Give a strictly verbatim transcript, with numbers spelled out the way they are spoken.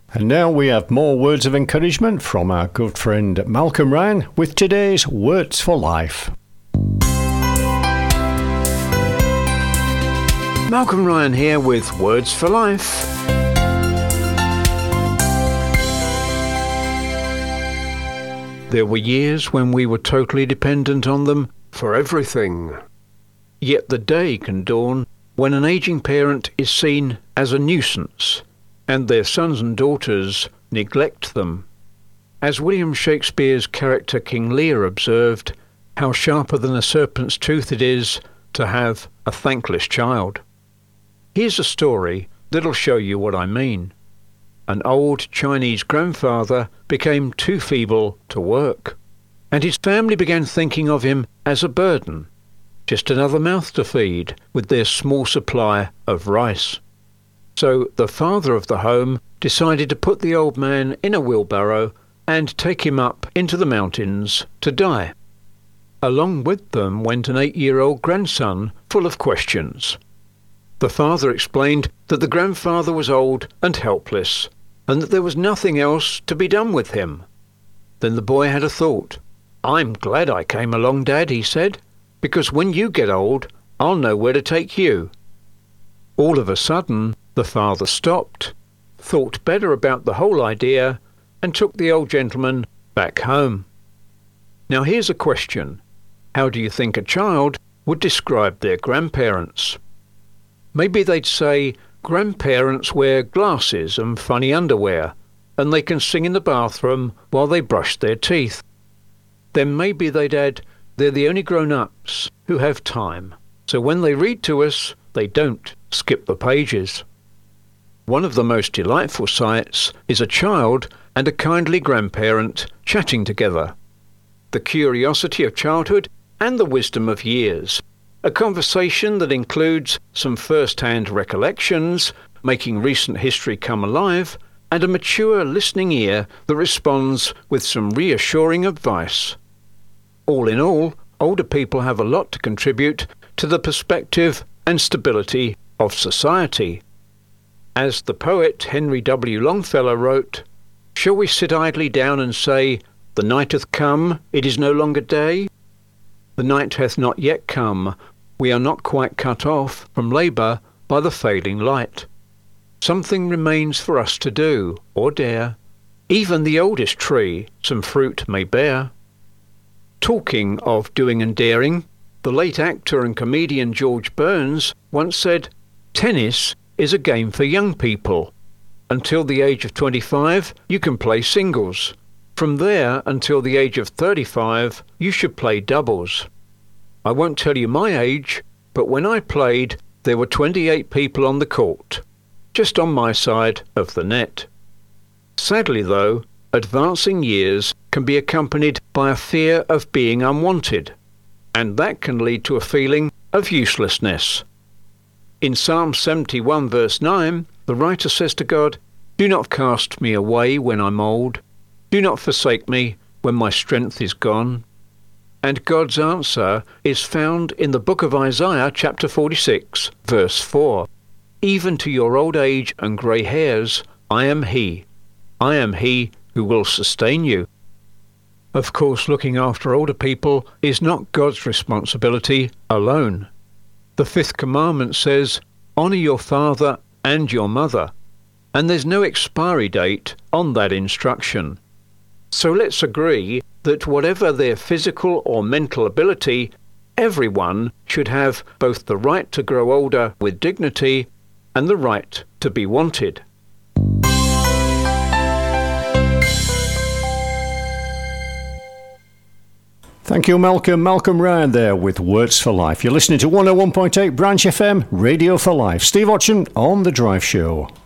And now we have more words of encouragement from our good friend Malcolm Ryan with today's Words for Life. Malcolm Ryan here with Words for Life. There were years when we were totally dependent on them for everything. Yet the day can dawn when an aging parent is seen as a nuisance, and their sons and daughters neglect them. As William Shakespeare's character King Lear observed, how sharper than a serpent's tooth it is to have a thankless child. Here's a story that'll show you what I mean. An old Chinese grandfather became too feeble to work, and his family began thinking of him as a burden, just another mouth to feed with their small supply of rice. So the father of the home decided to put the old man in a wheelbarrow and take him up into the mountains to die. Along with them went an eight-year-old grandson full of questions. The father explained that the grandfather was old and helpless, and that there was nothing else to be done with him. Then the boy had a thought. "I'm glad I came along, Dad," he said, "because when you get old, I'll know where to take you." All of a sudden, the father stopped, thought better about the whole idea, and took the old gentleman back home. Now here's a question. How do you think a child would describe their grandparents? Maybe they'd say, grandparents wear glasses and funny underwear, and they can sing in the bathroom while they brush their teeth. Then maybe they'd add, they're the only grown-ups who have time, so when they read to us, they don't skip the pages. One of the most delightful sights is a child and a kindly grandparent chatting together. The curiosity of childhood and the wisdom of years. A conversation that includes some first-hand recollections, making recent history come alive, and a mature listening ear that responds with some reassuring advice. All in all, older people have a lot to contribute to the perspective and stability of society. As the poet Henry W. Longfellow wrote, "Shall we sit idly down and say, the night hath come, it is no longer day? The night hath not yet come, we are not quite cut off from labour by the failing light. Something remains for us to do, or dare. Even the oldest tree some fruit may bear." Talking of doing and daring, the late actor and comedian George Burns once said, "Tennis is a game for young people. Until the age of twenty-five, you can play singles. From there until the age of thirty-five, you should play doubles. I won't tell you my age, but when I played, there were twenty-eight people on the court, just on my side of the net." Sadly, though, advancing years can be accompanied by a fear of being unwanted, and that can lead to a feeling of uselessness. In Psalm seventy-one verse nine, the writer says to God, "Do not cast me away when I'm old. Do not forsake me when my strength is gone." And God's answer is found in the book of Isaiah chapter forty-six verse four. "Even to your old age and grey hairs, I am He. I am He who will sustain you." Of course, looking after older people is not God's responsibility alone. The fifth commandment says, "Honour your father and your mother," and there's no expiry date on that instruction. So let's agree that whatever their physical or mental ability, everyone should have both the right to grow older with dignity and the right to be wanted. Thank you, Malcolm. Malcolm Ryan there with Words for Life. You're listening to one oh one point eight Branch F M, Radio for Life. Steve Otchen on The Drive Show.